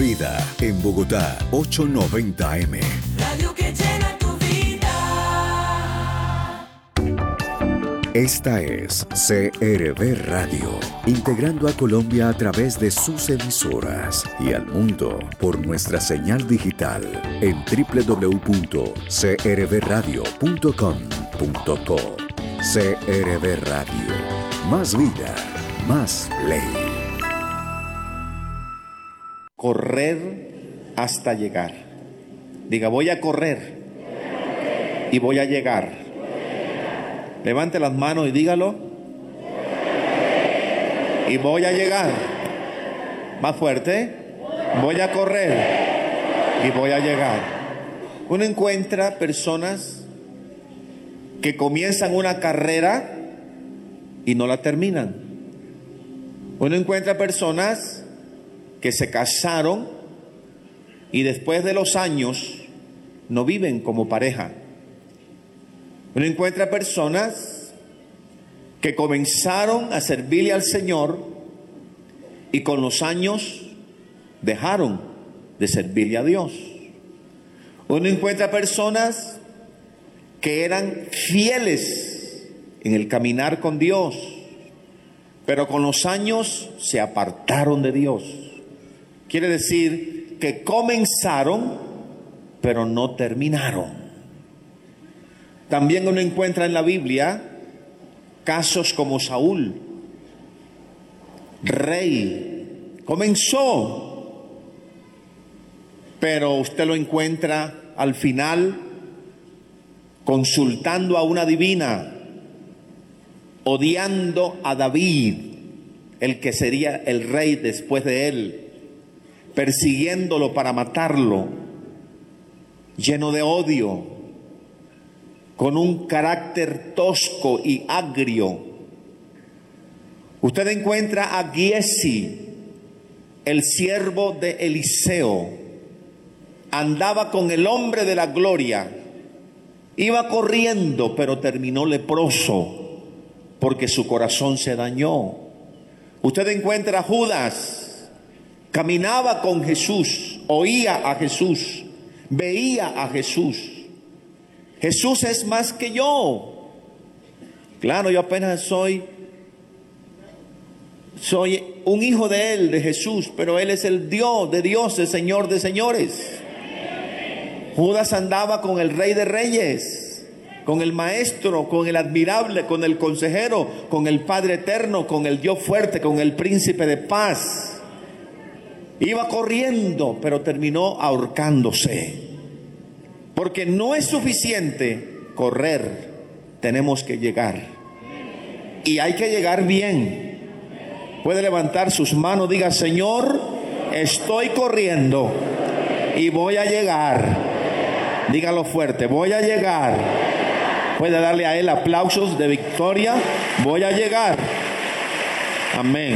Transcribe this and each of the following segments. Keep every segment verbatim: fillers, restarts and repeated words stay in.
Vida en Bogotá, ochocientos noventa eme. Radio que llena tu vida. Esta es C R V Radio, integrando a Colombia a través de sus emisoras y al mundo por nuestra señal digital en doble u doble u doble u punto c r v radio punto com punto co. C R V Radio, más vida, más ley. Correr hasta llegar. Diga, voy a correr y voy a llegar. Levante las manos y dígalo. Y voy a llegar. Más fuerte. Voy a correr y voy a llegar. Uno encuentra personas que comienzan una carrera y no la terminan. Uno encuentra personas que se casaron y después de los años no viven como pareja. Uno encuentra personas que comenzaron a servirle al Señor y con los años dejaron de servirle a Dios. Uno encuentra personas que eran fieles en el caminar con Dios, pero con los años se apartaron de Dios. Quiere decir que comenzaron, pero no terminaron. También uno encuentra en la Biblia casos como Saúl, rey, comenzó, pero usted lo encuentra al final consultando a una divina, odiando a David, el que sería el rey después de él, persiguiéndolo para matarlo, lleno de odio, con un carácter tosco y agrio. Usted encuentra a Giesi, el siervo de Eliseo, andaba con el hombre de la gloria, iba corriendo, pero terminó leproso, porque su corazón se dañó. Usted encuentra a Judas, caminaba con Jesús, oía a Jesús, veía a Jesús. Jesús es más que yo. Claro, yo apenas soy, soy un hijo de Él, de Jesús, pero Él es el Dios de dioses, Señor de señores. Judas andaba con el Rey de Reyes, con el Maestro, con el Admirable, con el Consejero, con el Padre Eterno, con el Dios fuerte, con el Príncipe de paz. Iba corriendo, pero terminó ahorcándose. Porque no es suficiente correr, tenemos que llegar. Y hay que llegar bien. Puede levantar sus manos, diga: Señor, estoy corriendo y voy a llegar. Dígalo fuerte: voy a llegar. Puede darle a Él aplausos de victoria. Voy a llegar. Amén.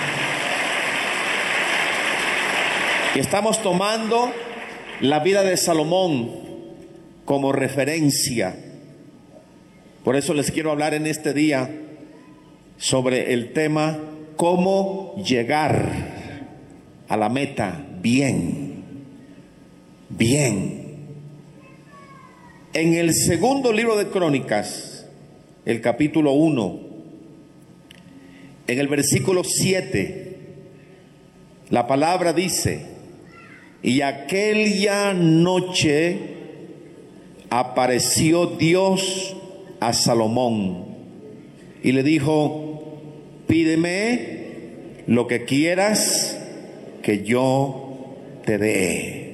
Y estamos tomando la vida de Salomón como referencia. Por eso les quiero hablar en este día sobre el tema: cómo llegar a la meta bien, bien. En el segundo libro de Crónicas, el capítulo uno, en el versículo siete, la palabra dice: y aquella noche apareció Dios a Salomón y le dijo: pídeme lo que quieras que yo te dé.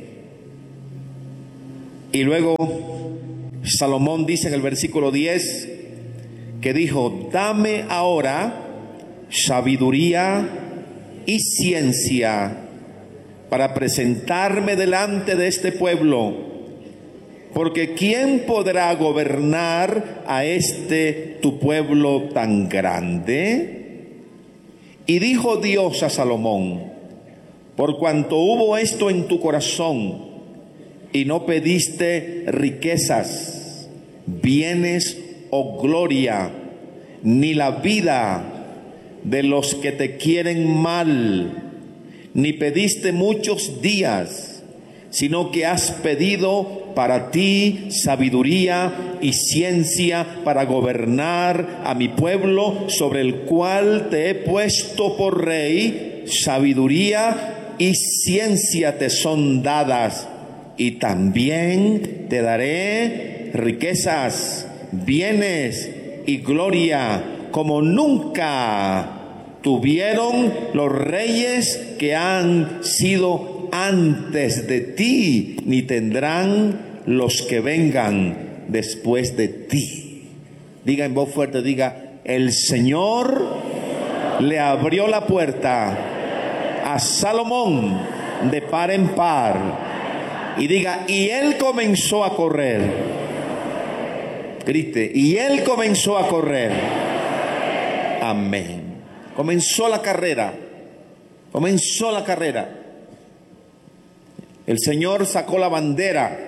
Y luego Salomón dice en el versículo diez que dijo: dame ahora sabiduría y ciencia para presentarme delante de este pueblo, porque ¿quién podrá gobernar a este tu pueblo tan grande? Y dijo Dios a Salomón: por cuanto hubo esto en tu corazón y no pediste riquezas, bienes o gloria, ni la vida de los que te quieren mal, ni pediste muchos días, sino que has pedido para ti sabiduría y ciencia para gobernar a mi pueblo, sobre el cual te he puesto por rey. Sabiduría y ciencia te son dadas, y también te daré riquezas, bienes y gloria, como nunca tuvieron los reyes que han sido antes de ti, ni tendrán los que vengan después de ti. Diga en voz fuerte, diga: el Señor le abrió la puerta a Salomón de par en par. Y diga: y él comenzó a correr. Grite: y él comenzó a correr. Amén. Comenzó la carrera. Comenzó la carrera. El Señor sacó la bandera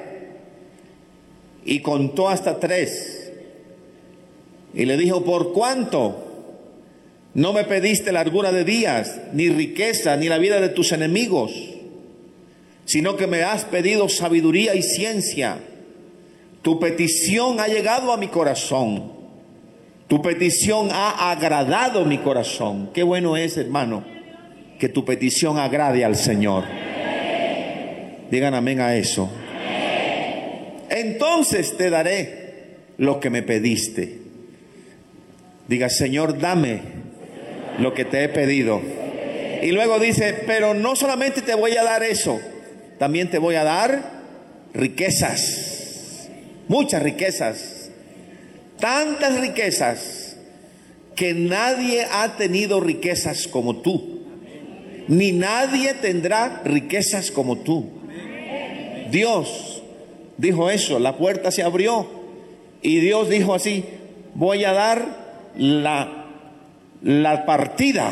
y contó hasta tres. Y le dijo: ¿por cuánto no me pediste largura de días, ni riqueza, ni la vida de tus enemigos, sino que me has pedido sabiduría y ciencia? Tu petición ha llegado a mi corazón. Tu petición ha agradado mi corazón. Qué bueno es, hermano, que tu petición agrade al Señor. Digan amén a eso. Entonces te daré lo que me pediste. Diga: Señor, dame lo que te he pedido. Y luego dice: pero no solamente te voy a dar eso, también te voy a dar riquezas, muchas riquezas, tantas riquezas que nadie ha tenido riquezas como tú, ni nadie tendrá riquezas como tú. Dios dijo eso, la puerta se abrió y Dios dijo así: voy a dar la, la partida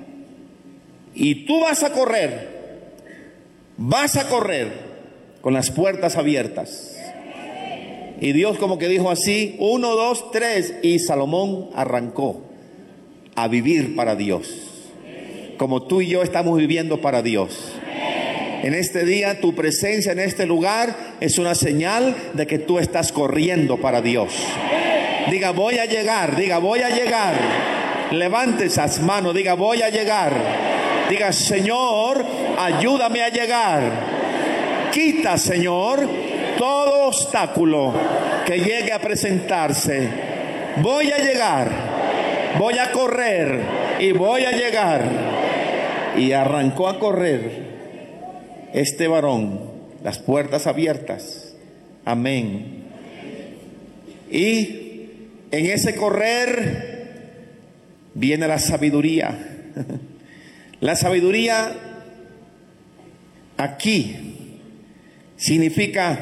y tú vas a correr. Vas a correr con las puertas abiertas. Y Dios como que dijo así: uno, dos, tres. Y Salomón arrancó a vivir para Dios, como tú y yo estamos viviendo para Dios. En este día, tu presencia en este lugar es una señal de que tú estás corriendo para Dios. Diga: voy a llegar. Diga: voy a llegar. Levante esas manos. Diga: voy a llegar. Diga: Señor, ayúdame a llegar. Quita, Señor, todo obstáculo que llegue a presentarse. Voy a llegar, voy a correr y voy a llegar. Y arrancó a correr este varón, las puertas abiertas. Amén. Y en ese correr viene la sabiduría. La sabiduría aquí significa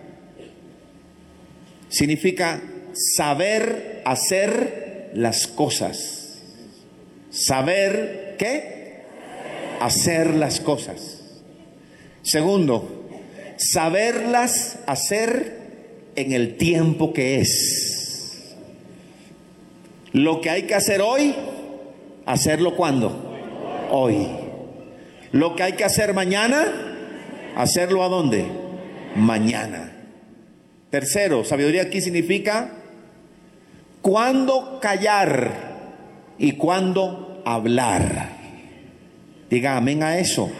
significa saber hacer las cosas. ¿Saber qué? Hacer las cosas. Segundo, saberlas hacer en el tiempo que es. Lo que hay que hacer hoy, hacerlo ¿cuándo? Hoy. Lo que hay que hacer mañana, hacerlo ¿a dónde? Mañana. Tercero, sabiduría aquí significa cuándo callar y cuándo hablar. Diga amén a eso.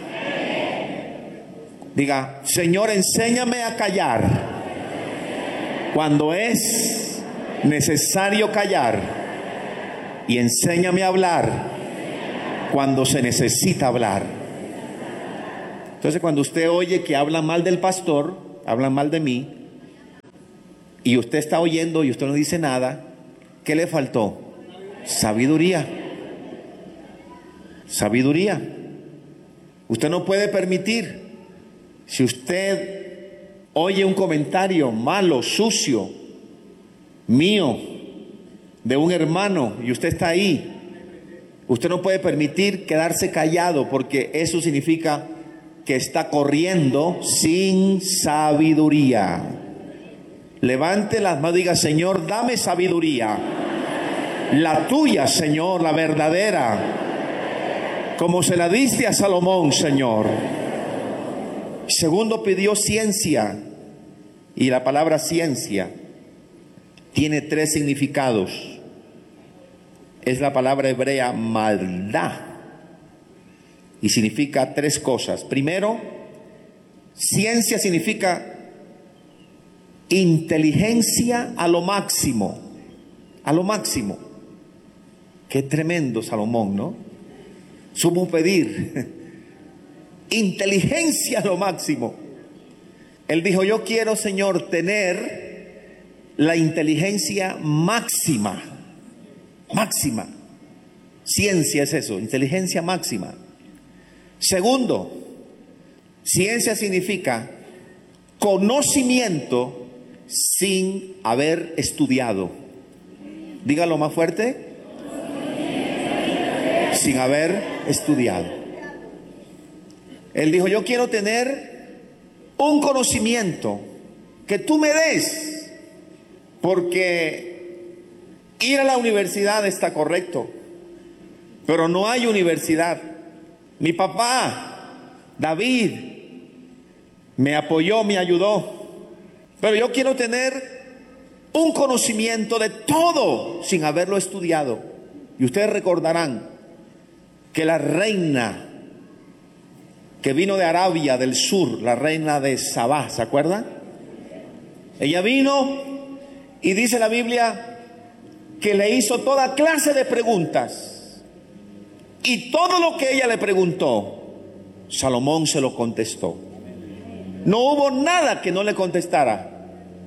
Diga: Señor, enséñame a callar cuando es necesario callar, y enséñame a hablar cuando se necesita hablar. Entonces, cuando usted oye que hablan mal del pastor, hablan mal de mí, y usted está oyendo y usted no dice nada, ¿qué le faltó? Sabiduría. Sabiduría. Usted no puede permitir, si usted oye un comentario malo, sucio, mío, de un hermano, y usted está ahí, usted no puede permitir quedarse callado, porque eso significa que está corriendo sin sabiduría. Levante las manos y diga: Señor, dame sabiduría, la tuya, Señor, la verdadera. como se la diste a Salomón, Señor. Segundo, pidió ciencia. Y la palabra ciencia tiene tres significados. Es la palabra hebrea maldad. Y significa tres cosas. Primero, ciencia significa inteligencia a lo máximo. A lo máximo. Qué tremendo Salomón, ¿no? Supo pedir inteligencia a lo máximo. Él dijo, yo quiero, Señor, tener la inteligencia máxima. Máxima. Ciencia es eso, inteligencia máxima. Segundo, ciencia significa conocimiento sin haber estudiado. Dígalo más fuerte. Sin haber estudiado. Él dijo, yo quiero tener un conocimiento que tú me des, porque ir a la universidad está correcto, pero no hay universidad. Mi papá, David, me apoyó, me ayudó, pero yo quiero tener un conocimiento de todo sin haberlo estudiado. Y ustedes recordarán que la reina que vino de Arabia del Sur, la reina de Sabá, ¿se acuerdan? Ella vino y dice la Biblia que le hizo toda clase de preguntas, y todo lo que ella le preguntó, Salomón se lo contestó. No hubo nada que no le contestara.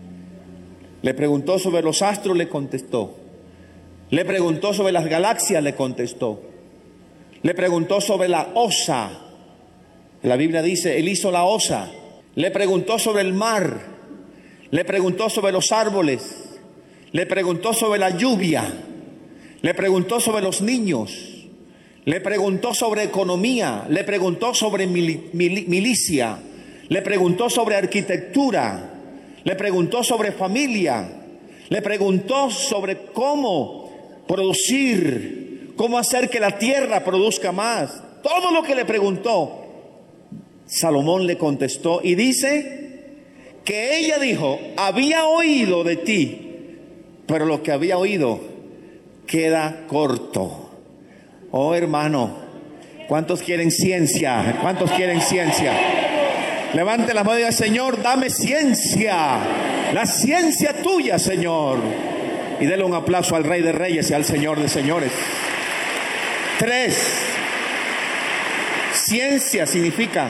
Le preguntó sobre los astros, le contestó. Le preguntó sobre las galaxias, le contestó. Le preguntó sobre la osa. La Biblia dice, él hizo la osa. Le preguntó sobre el mar. Le preguntó sobre los árboles. Le preguntó sobre la lluvia. Le preguntó sobre los niños. Le preguntó sobre economía. Le preguntó sobre mil, mil, milicia. Le preguntó sobre arquitectura. Le preguntó sobre familia. Le preguntó sobre cómo producir, cómo hacer que la tierra produzca más. Todo lo que le preguntó, Salomón le contestó, y dice que ella dijo, había oído de ti, pero lo que había oído queda corto. Oh, hermano, ¿cuántos quieren ciencia? ¿Cuántos quieren ciencia? Levante la mano y diga, Señor, dame ciencia, la ciencia tuya, Señor. Y dele un aplauso al Rey de Reyes y al Señor de Señores. Tres, ciencia significa,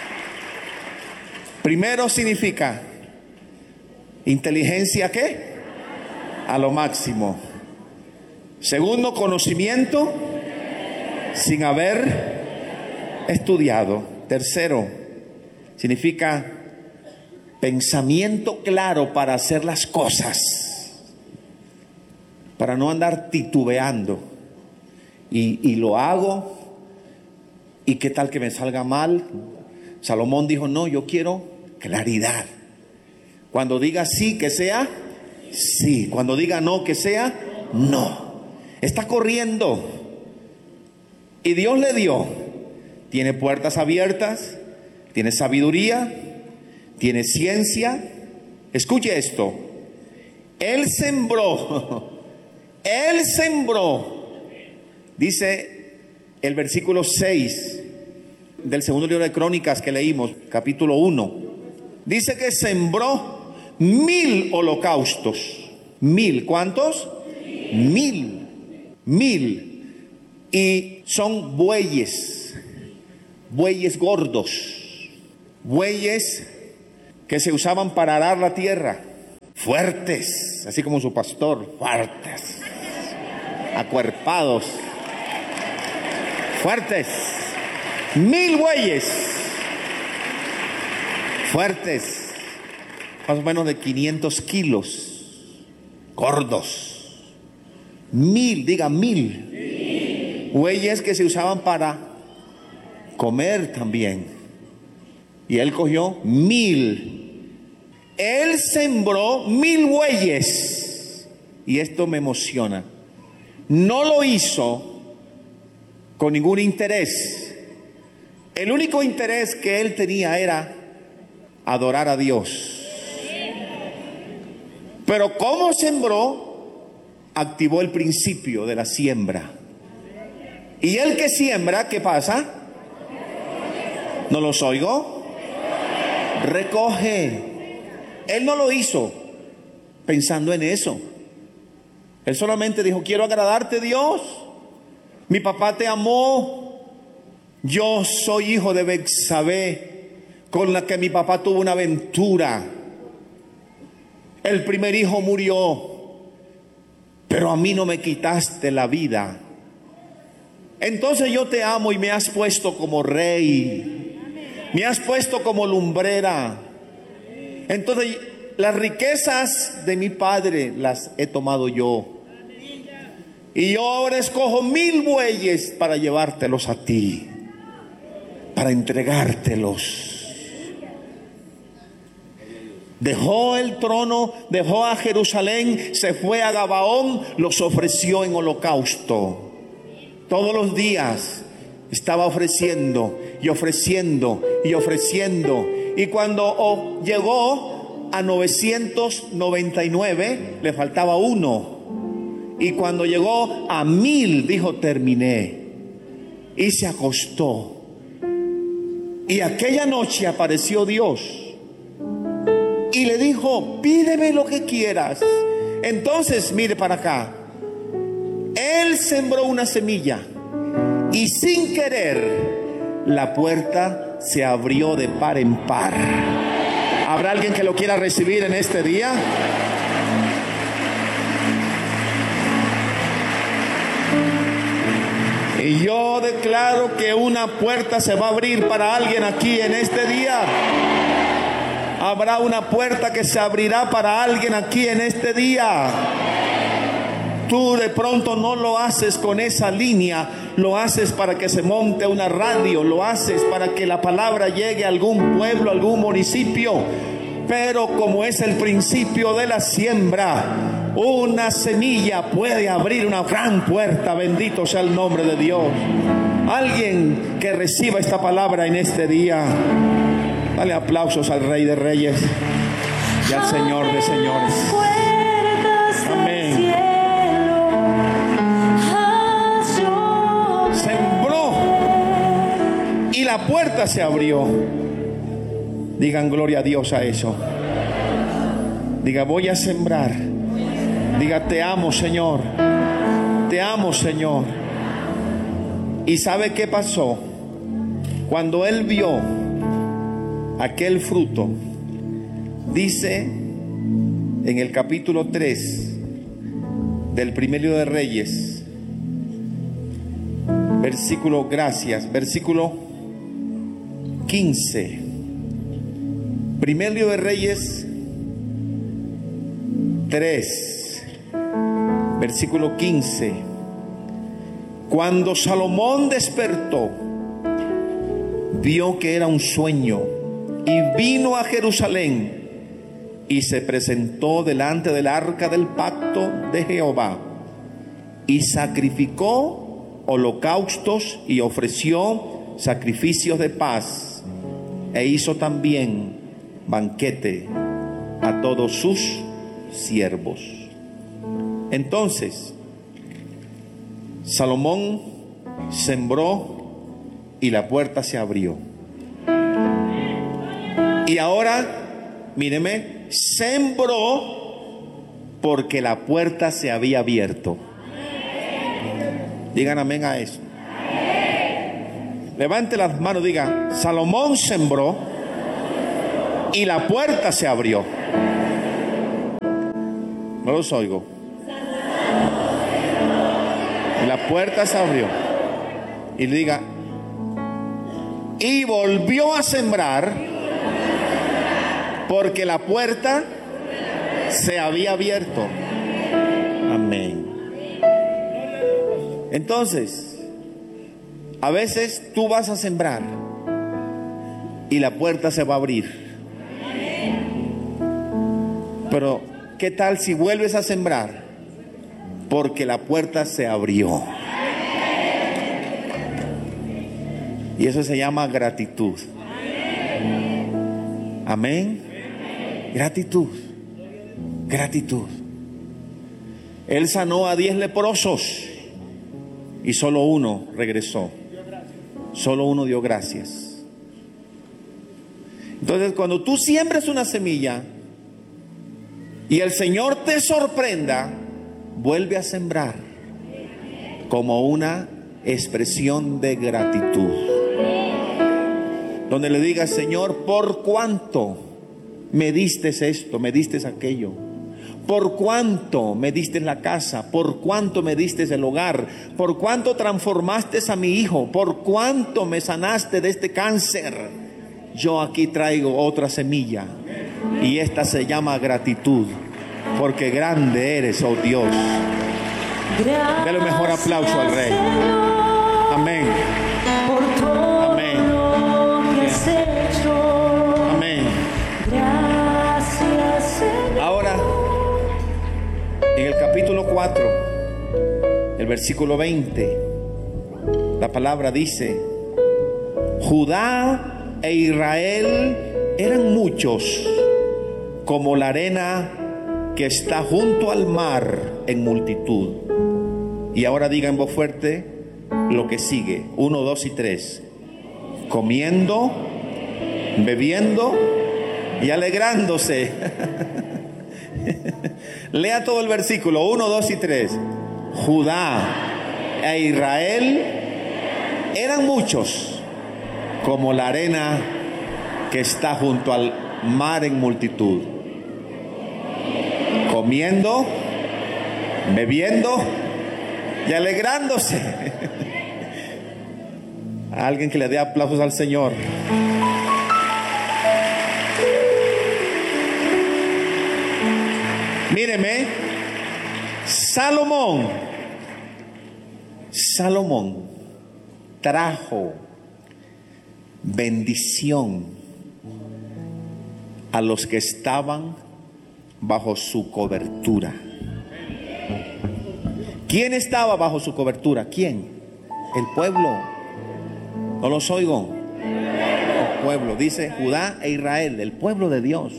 primero significa inteligencia, ¿qué? A lo máximo. Segundo, conocimiento sin haber estudiado. Tercero, significa pensamiento claro para hacer las cosas, para no andar titubeando. Y, y lo hago, y qué tal que me salga mal. Salomón dijo, no, yo quiero claridad. Cuando diga sí, que sea sí. Cuando diga no, que sea no. Está corriendo. Y Dios le dio. Tiene puertas abiertas, tiene sabiduría, tiene ciencia. Escuche esto. Él sembró. Él sembró. Dice el versículo seis del segundo libro de Crónicas que leímos, capítulo uno. Dice que sembró mil holocaustos. Mil, ¿cuántos? Mil. Mil. Y son bueyes. Bueyes gordos. Bueyes que se usaban para arar la tierra. Fuertes, así como su pastor. Fuertes. Acuerpados. Fuertes. Mil bueyes. Fuertes. Más o menos de quinientos kilos. Gordos. Mil, diga mil. Mil. Bueyes que se usaban para comer también. Y él cogió mil. Él sembró mil bueyes. Y esto me emociona. No lo hizo con ningún interés. El único interés que él tenía era adorar a Dios. Pero como sembró, activó el principio de la siembra. Y el que siembra, ¿qué pasa? ¿No los oigo? Recoge. Él no lo hizo pensando en eso. Él solamente dijo, quiero agradarte, Dios. Mi papá te amó. Yo soy hijo de Betsabé, con la que mi papá tuvo una aventura. El primer hijo murió, pero a mí no me quitaste la vida. Entonces yo te amo y me has puesto como rey. Me has puesto como lumbrera. Entonces las riquezas de mi padre las he tomado yo. Y yo ahora escojo mil bueyes para llevártelos a ti, para entregártelos. Dejó el trono, dejó a Jerusalén, se fue a Gabaón, los ofreció en holocausto. Todos los días estaba ofreciendo y ofreciendo y ofreciendo. Y cuando oh, llegó a novecientos noventa y nueve, le faltaba uno. Y cuando llegó a mil, dijo, terminé. Y se acostó. Y aquella noche apareció Dios y le dijo, pídeme lo que quieras. Entonces, mire para acá. Él sembró una semilla y sin querer la puerta se abrió de par en par. ¿Habrá alguien que lo quiera recibir en este día? Y yo declaro que una puerta se va a abrir para alguien aquí en este día. Habrá una puerta que se abrirá para alguien aquí en este día. Tú de pronto no lo haces con esa línea, lo haces para que se monte una radio, lo haces para que la palabra llegue a algún pueblo, a algún municipio. Pero como es el principio de la siembra, una semilla puede abrir una gran puerta. Bendito sea el nombre de Dios. Alguien que reciba esta palabra en este día, dale aplausos al Rey de Reyes y al Señor de Señores. Amén. Sembró y la puerta se abrió. Digan gloria a Dios a eso. Diga, voy a sembrar. Diga, te amo, Señor. Te amo, Señor. ¿Y sabe qué pasó? Cuando él vio aquel fruto, dice en el capítulo tres del primer libro de Reyes, versículo, gracias, versículo quince. Primer libro de Reyes tres, versículo quince. Cuando Salomón despertó, vio que era un sueño y vino a Jerusalén y se presentó delante del arca del pacto de Jehová y sacrificó holocaustos y ofreció sacrificios de paz e hizo también banquete a todos sus siervos. Entonces Salomón sembró y la puerta se abrió. Y ahora, míreme, sembró porque la puerta se había abierto. Digan amén a eso. Levante las manos, diga, Salomón sembró y la puerta se abrió. No los oigo. Y la puerta se abrió. Y le diga, y volvió a sembrar porque la puerta se había abierto. Amén. Entonces, a veces tú vas a sembrar y la puerta se va a abrir. Pero ¿qué tal si vuelves a sembrar? Porque la puerta se abrió. Y eso se llama gratitud. Amén. Gratitud. Gratitud. Él sanó a diez leprosos y solo uno regresó. Solo uno dio gracias. Entonces, cuando tú siembres una semilla y el Señor te sorprenda, vuelve a sembrar como una expresión de gratitud, donde le digas: Señor, ¿por cuánto me diste esto, me diste aquello? ¿Por cuánto me diste la casa? ¿Por cuánto me diste el hogar? ¿Por cuánto transformaste a mi hijo? ¿Por cuánto me sanaste de este cáncer? Yo aquí traigo otra semilla, y esta se llama gratitud, porque grande eres, oh Dios. Dale un mejor aplauso al Rey. Amén. Amén. Amén. Ahora, en el capítulo cuatro, el versículo veinte, la palabra dice: Judá e Israel eran muchos, como la arena que está junto al mar en multitud. Y ahora diga en voz fuerte lo que sigue: uno, dos y tres. Comiendo, bebiendo y alegrándose. Lea todo el versículo, uno, dos y tres. Judá e Israel eran muchos, como la arena que está junto al mar en multitud. Comiendo, bebiendo y alegrándose. Alguien que le dé aplausos al Señor. Míreme, Salomón, Salomón trajo bendición a los que estaban bajo su cobertura. ¿Quién estaba bajo su cobertura? ¿Quién? El pueblo. No los oigo. El pueblo, dice Judá e Israel, el pueblo de Dios.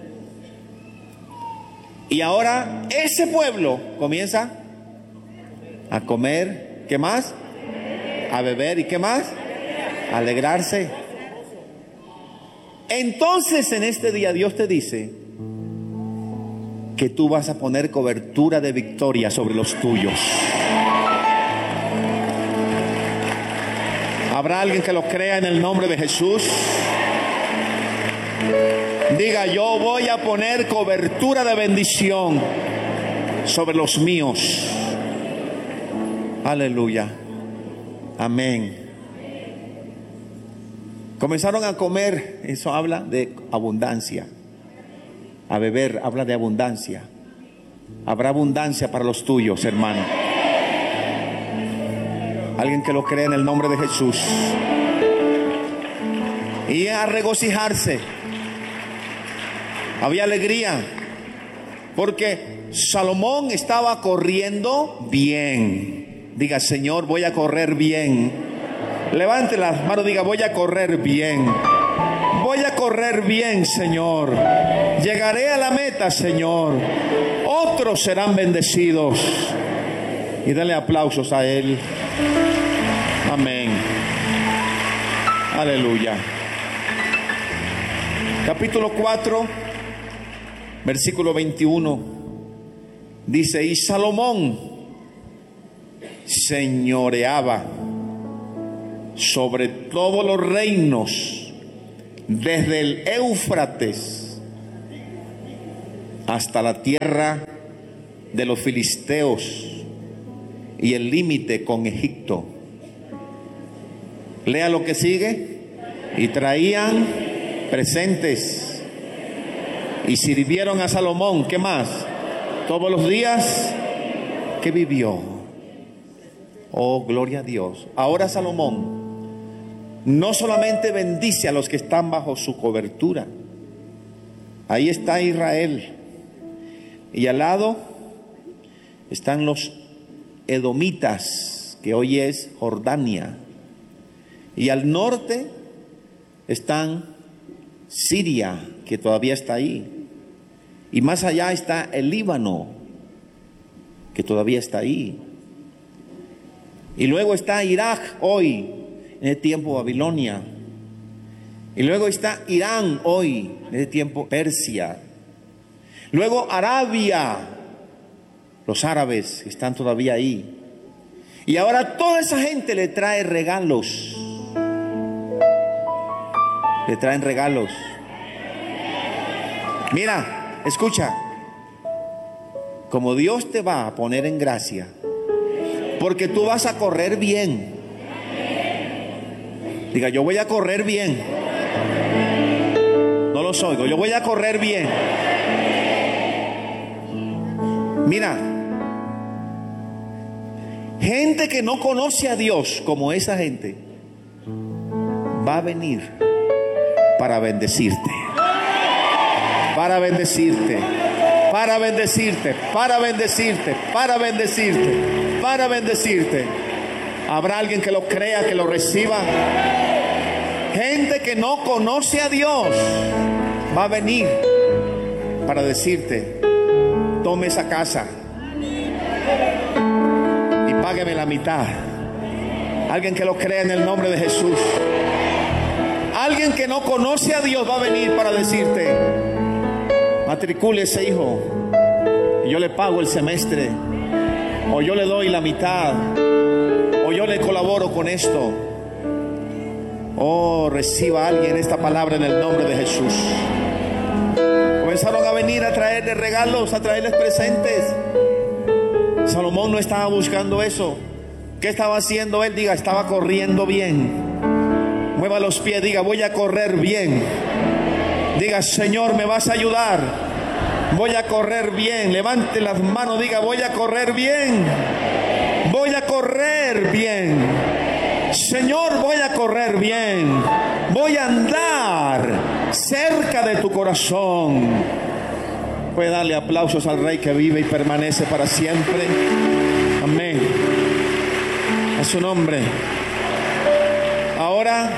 Y ahora ese pueblo comienza a comer, ¿qué más? A beber, ¿y qué más? A alegrarse. Entonces en este día Dios te dice que tú vas a poner cobertura de victoria sobre los tuyos. ¿Habrá alguien que lo crea en el nombre de Jesús? Diga: yo voy a poner cobertura de bendición sobre los míos. Aleluya. Amén. Comenzaron a comer, eso habla de abundancia. A beber, habla de abundancia. Habrá abundancia para los tuyos, hermano. Alguien que lo cree en el nombre de Jesús. Y a regocijarse. Había alegría, porque Salomón estaba corriendo bien. Diga: Señor, voy a correr bien. Levante las manos, diga: voy a correr bien. Voy a correr bien, Señor. Llegaré a la meta, Señor. Otros serán bendecidos. Y dale aplausos a Él. Amén. Aleluya. Capítulo cuatro, versículo veintiuno. Dice: y Salomón señoreaba sobre todos los reinos, desde el Éufrates hasta la tierra de los filisteos y el límite con Egipto. Lea lo que sigue. Y traían presentes y sirvieron a Salomón. ¿Qué más? Todos los días que vivió. Oh, gloria a Dios. Ahora Salomón no solamente bendice a los que están bajo su cobertura. Ahí está Israel. Y al lado están los edomitas, que hoy es Jordania. Y al norte están Siria, que todavía está ahí. Y más allá está el Líbano, que todavía está ahí. Y luego está Irak hoy, en el tiempo Babilonia. Y luego está Irán hoy, en el tiempo Persia. Luego Arabia, los árabes que están todavía ahí. Y ahora toda esa gente le trae regalos. Le traen regalos. Mira, escucha. Como Dios te va a poner en gracia, porque tú vas a correr bien. Diga, yo voy a correr bien. No los oigo, yo voy a correr bien. Mira, gente que no conoce a Dios como esa gente va a venir para bendecirte, para bendecirte, para bendecirte, para bendecirte, para bendecirte, para bendecirte. Habrá alguien que lo crea, que lo reciba. Gente que no conoce a Dios va a venir para decirte: tome esa casa y págueme la mitad. Alguien que lo crea en el nombre de Jesús. Alguien que no conoce a Dios va a venir para decirte: matricule ese hijo y yo le pago el semestre, o yo le doy la mitad, o yo le colaboro con esto. Oh, reciba a alguien esta palabra en el nombre de Jesús. Comenzaron a venir a traerles regalos, a traerles presentes. Salomón no estaba buscando eso. ¿Qué estaba haciendo él? Diga, estaba corriendo bien. Mueva los pies, diga, voy a correr bien. Diga, Señor, me vas a ayudar. Voy a correr bien. Levante las manos, diga, voy a correr bien. Voy a correr bien. Señor, voy a correr bien. Voy a andar cerca de tu corazón. Puede darle aplausos al Rey que vive y permanece para siempre. Amén. A su nombre. Ahora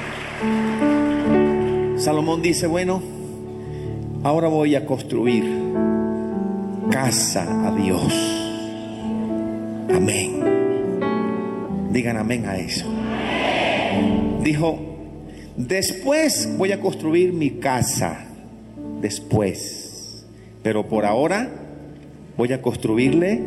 Salomón dice: bueno, ahora voy a construir casa a Dios. Amén. Digan amén a eso. Dijo: después voy a construir mi casa. Después. Pero por ahora voy a construirle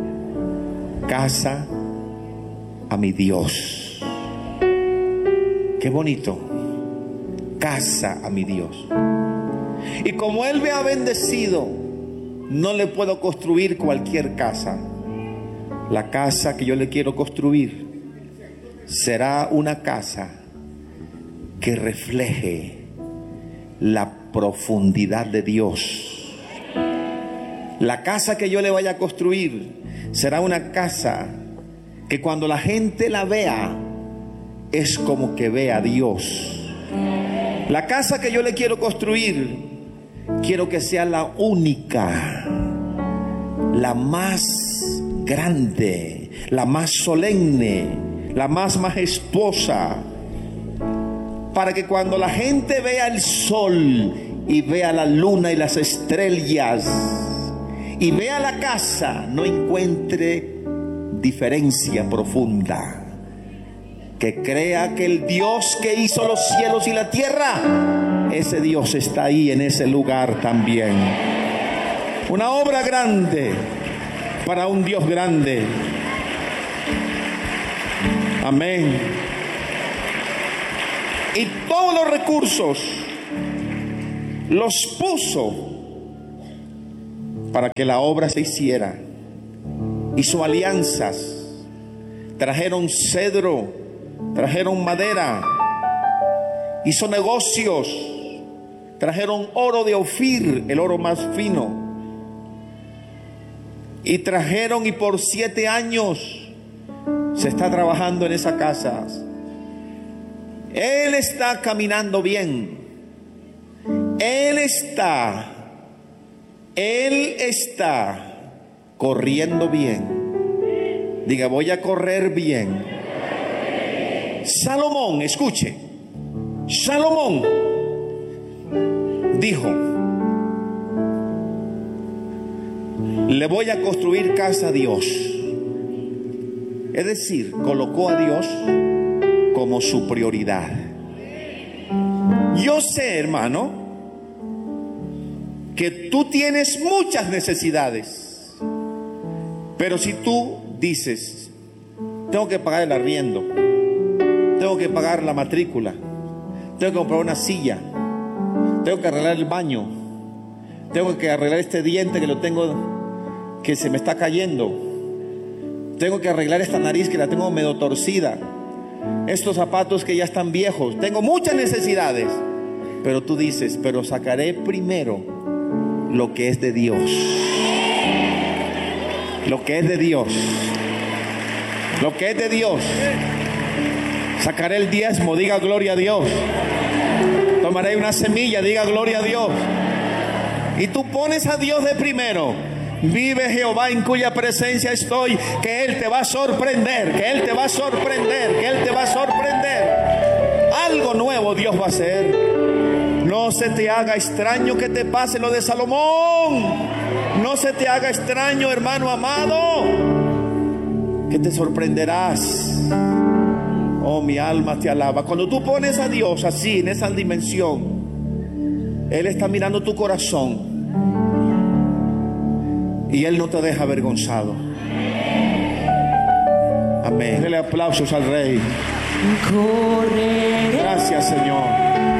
casa a mi Dios. Qué bonito. Casa a mi Dios. Y como Él me ha bendecido, no le puedo construir cualquier casa. La casa que yo le quiero construir será una casa que refleje la profundidad de Dios. La casa que yo le vaya a construir será una casa que cuando la gente la vea es como que ve a Dios. La casa que yo le quiero construir, quiero que sea la única, la más grande, la más solemne, la más majestuosa, para que cuando la gente vea el sol y vea la luna y las estrellas y vea la casa, no encuentre diferencia profunda. Que crea que el Dios que hizo los cielos y la tierra, ese Dios está ahí en ese lugar también. Una obra grande para un Dios grande. Amén. Y todos los recursos los puso para que la obra se hiciera. Hizo alianzas. Trajeron cedro. Trajeron madera. Hizo negocios. Trajeron oro de Ofir, el oro más fino. Y trajeron, y por siete años se está trabajando en esa casa. Él está caminando bien. Él está, Él está corriendo bien. Diga, voy a correr bien. Salomón, escuche, Salomón dijo: le voy a construir casa a Dios. Es decir, colocó a Dios como su prioridad. Yo sé, hermano, que tú tienes muchas necesidades, pero si tú dices: tengo que pagar el arriendo, tengo que pagar la matrícula, tengo que comprar una silla, tengo que arreglar el baño, tengo que arreglar este diente que lo tengo, que se me está cayendo, tengo que arreglar esta nariz que la tengo medio torcida, estos zapatos que ya están viejos, tengo muchas necesidades, pero tú dices: pero sacaré primero lo que es de Dios, lo que es de Dios, lo que es de Dios. Sacaré el diezmo, diga gloria a Dios. Tomaré una semilla, diga gloria a Dios. Y tú pones a Dios de primero. Vive Jehová en cuya presencia estoy, que Él te va a sorprender, que Él te va a sorprender, que Él te va a sorprender. Algo nuevo Dios va a hacer. No se te haga extraño que te pase lo de Salomón. No se te haga extraño, hermano amado, que te sorprenderás. Oh, mi alma te alaba. Cuando tú pones a Dios así, en esa dimensión, Él está mirando tu corazón y Él no te deja avergonzado. Amén. Dele aplausos al Rey. Gracias, Señor.